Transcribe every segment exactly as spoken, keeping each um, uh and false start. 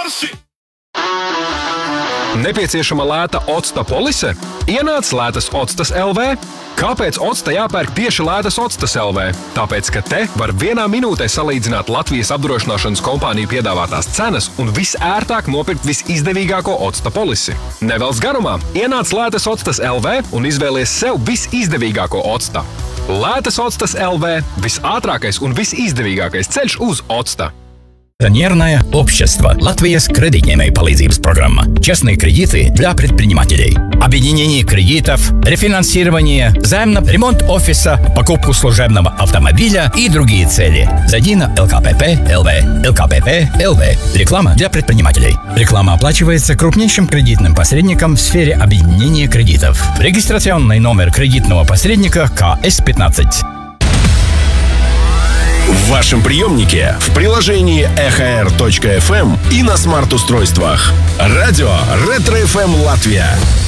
Nepieciešama lēta octa polise? Ienāc Lētas Octas L V. Kāpēc octa jāpērk tieši Lētas Octas L V? Tāpēc, ka te var vienā minūtē salīdzināt Latvijas apdrošināšanas kompāniju piedāvātās cenas un visērtāk nopirkt visizdevīgāko octa polisi. Nevelc garumā, ienāc Lētas Octas L V un izvēlies sev visizdevīgāko octa. Lētas Octas L V – visātrākais un visizdevīgākais ceļš uz octa. Акционерное общество Латвийс кредитной palīdzības программа. Частные кредиты для предпринимателей. Объединение кредитов, рефинансирование, займ на ремонт офиса, покупку служебного автомобиля и другие цели. Зайди на эл ка пэ пэ точка эл ви. эл ка пэ пэ точка эл ви. Реклама для предпринимателей. Реклама оплачивается крупнейшим кредитным посредником в сфере объединения кредитов. Регистрационный номер кредитного посредника ка эс пятнадцать. В вашем приемнике, в приложении эх эр точка эф эм и на смарт-устройствах. Радио Ретро-эф эм Латвия.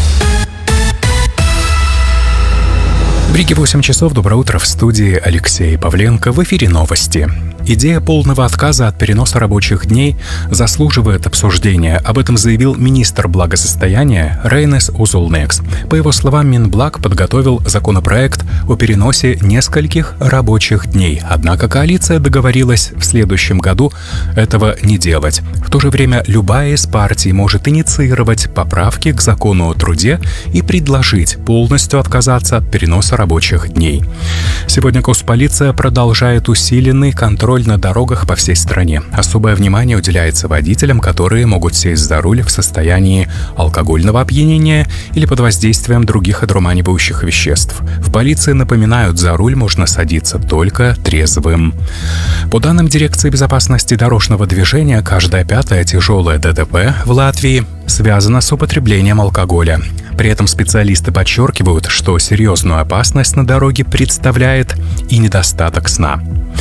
В Риге восемь часов. Доброе утро. В студии Алексей Павленко. В эфире новости. Идея полного отказа от переноса рабочих дней заслуживает обсуждения. Об этом заявил министр благосостояния Рейнес Узулнекс. По его словам, Минблаг подготовил законопроект о переносе нескольких рабочих дней. Однако коалиция договорилась в следующем году этого не делать. В то же время любая из партий может инициировать поправки к закону о труде и предложить полностью отказаться от переноса рабочих дней. Сегодня Госполиция продолжает усиленный контроль на дорогах по всей стране. Особое внимание уделяется водителям, которые могут сесть за руль в состоянии алкогольного опьянения или под воздействием других одурманивающих веществ. В полиции напоминают, за руль можно садиться только трезвым. По данным Дирекции безопасности дорожного движения, каждая пятая тяжелая дэ тэ пэ в Латвии связана с употреблением алкоголя. При этом специалисты подчеркивают, что серьезную опасность на дороге представляет и недостаток сна.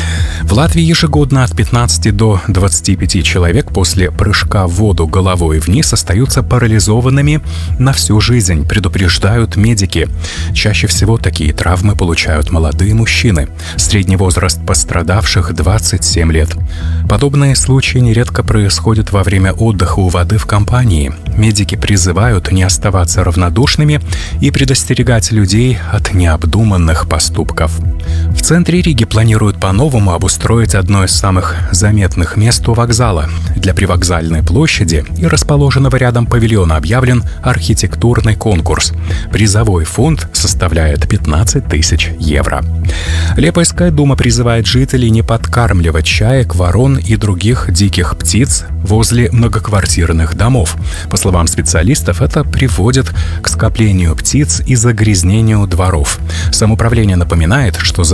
В Латвии ежегодно от пятнадцати до двадцати пяти человек после прыжка в воду головой вниз остаются парализованными на всю жизнь, предупреждают медики. Чаще всего такие травмы получают молодые мужчины. Средний возраст пострадавших – двадцать семь лет. Подобные случаи нередко происходят во время отдыха у воды в компании. Медики призывают не оставаться равнодушными и предостерегать людей от необдуманных поступков. В центре Риги планируют по-новому обустроить одно из самых заметных мест у вокзала. Для привокзальной площади и расположенного рядом павильона объявлен архитектурный конкурс. Призовой фонд составляет пятнадцать тысяч евро. Лепойская дума призывает жителей не подкармливать чаек, ворон и других диких птиц возле многоквартирных домов. По словам специалистов, это приводит к скоплению птиц и загрязнению дворов. Самоуправление напоминает, что